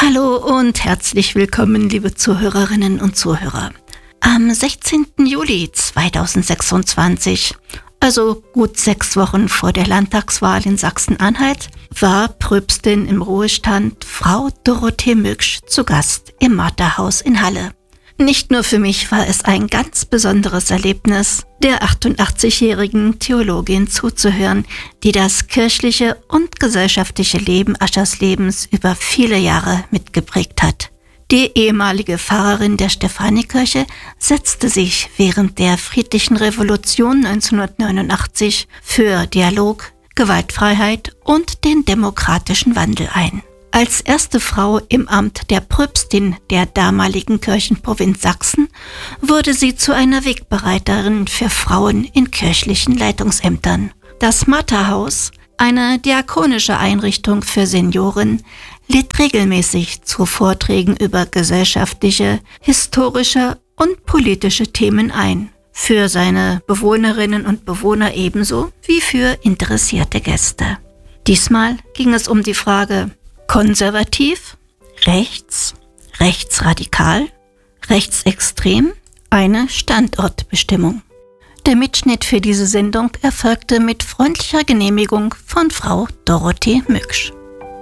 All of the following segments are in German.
Hallo und herzlich willkommen, liebe Zuhörerinnen und Zuhörer. Am 16. Juli 2026, also gut 6 Wochen vor der Landtagswahl in Sachsen-Anhalt, war Pröpstin im Ruhestand Frau Dorothee Mücksch zu Gast im Martha-Haus in Halle. Nicht nur für mich war es ein ganz besonderes Erlebnis, der 88-jährigen Theologin zuzuhören, die das kirchliche und gesellschaftliche Leben Ascherslebens über viele Jahre mitgeprägt hat. Die ehemalige Pfarrerin der Stephanikirche setzte sich während der Friedlichen Revolution 1989 für Dialog, Gewaltfreiheit und den demokratischen Wandel ein. Als erste Frau im Amt der Pröpstin der damaligen Kirchenprovinz Sachsen wurde sie zu einer Wegbereiterin für Frauen in kirchlichen Leitungsämtern. Das Martha-Haus, eine diakonische Einrichtung für Senioren, lädt regelmäßig zu Vorträgen über gesellschaftliche, historische und politische Themen ein. Für seine Bewohnerinnen und Bewohner ebenso wie für interessierte Gäste. Diesmal ging es um die Frage: konservativ, rechts, rechtsradikal, rechtsextrem, eine Standortbestimmung. Der Mitschnitt für diese Sendung erfolgte mit freundlicher Genehmigung von Frau Dorothee Mücksch.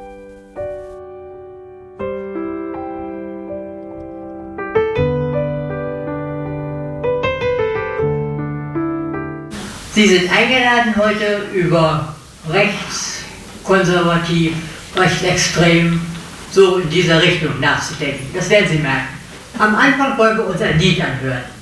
Sie sind eingeladen, heute über rechts, konservativ, rechtsextrem, so in dieser Richtung nachzudenken. Das werden Sie merken. Am Anfang wollen wir uns ein Lied anhören.